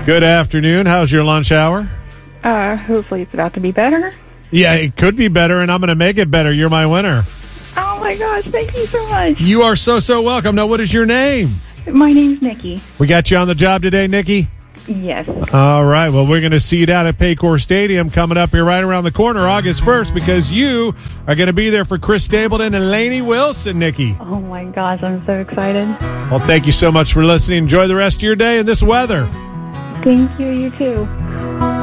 Good afternoon. How's your lunch hour? Hopefully it's about to be better. Yeah, it could be better, and I'm going to make it better. You're my winner. Oh, my gosh. Thank you so much. You are so welcome. Now, what is your name? My name's Nikki. We got you on the job today, Nikki? Yes. All right. Well, we're going to see you down at Paycor Stadium coming up here right around the corner August 1st because you are going to be there for Chris Stapleton and Lainey Wilson, Nikki. Oh, my gosh. I'm so excited. Well, thank you so much for listening. Enjoy the rest of your day in this weather. Thank you. You too.